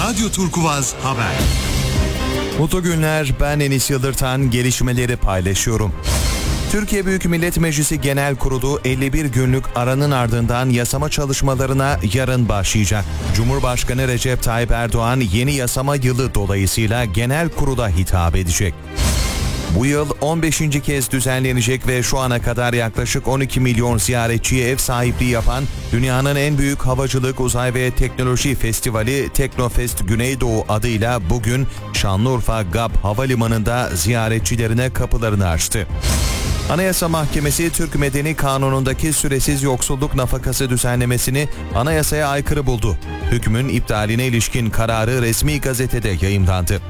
Radyo Turkuvaz Haber. Mutlu günler, ben Enis Yıldırtan, gelişmeleri paylaşıyorum. Türkiye Büyük Millet Meclisi Genel Kurulu 51 günlük aranın ardından yasama çalışmalarına yarın başlayacak. Cumhurbaşkanı Recep Tayyip Erdoğan yeni yasama yılı dolayısıyla genel kurula hitap edecek. Bu yıl 15. kez düzenlenecek ve şu ana kadar yaklaşık 12 milyon ziyaretçiye ev sahipliği yapan dünyanın en büyük havacılık, uzay ve teknoloji festivali Teknofest Güneydoğu adıyla bugün Şanlıurfa GAP Havalimanı'nda ziyaretçilerine kapılarını açtı. Anayasa Mahkemesi Türk Medeni Kanunu'ndaki süresiz yoksulluk nafakası düzenlemesini anayasaya aykırı buldu. Hükmün iptaline ilişkin kararı resmi gazetede yayımlandı.